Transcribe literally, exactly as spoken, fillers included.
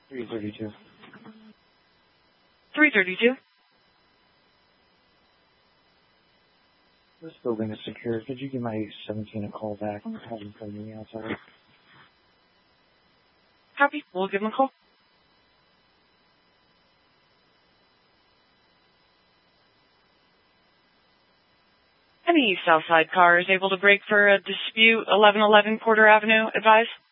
three thirty-two. three thirty-two. This building is secure. Could you give my seventeen a call back? I'm having some meeting outside. Copy. We'll give him a call. Any Southside car is able to break for a dispute eleven eleven Porter Avenue, advise?